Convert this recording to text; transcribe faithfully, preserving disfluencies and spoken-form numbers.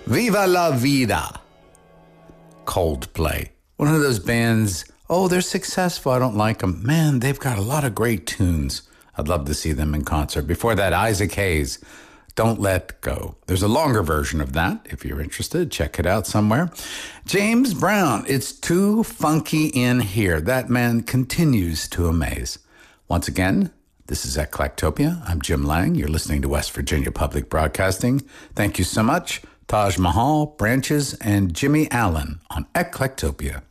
Viva la vida. Coldplay. One of those bands, oh, they're successful. I don't like them. Man, they've got a lot of great tunes. I'd love to see them in concert. Before that, Isaac Hayes, Don't Let Go. There's a longer version of that. If you're interested, check it out somewhere. James Brown, It's Too Funky in Here. That man continues to amaze. Once again, this is Eclectopia. I'm Jim Lang. You're listening to West Virginia Public Broadcasting. Thank you so much. Taj Mahal, Branches, and Jimmy Allen on Eclectopia.